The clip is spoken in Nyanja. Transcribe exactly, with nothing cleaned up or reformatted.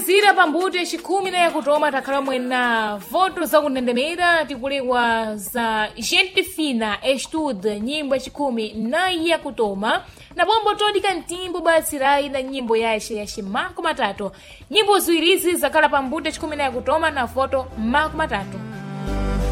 pomalizira pambuto yacikumi na yakutoma takhala mwena voto zakundendemera tikulewa za gente fina estude nyimbo yacikumi na yakutoma na pombo todika ntimbo batsirai na nyimbo yace yace mako matatu nyimbo ziwirizi zakhala pambuto yacikumi na yakutoma na voto mako matatu.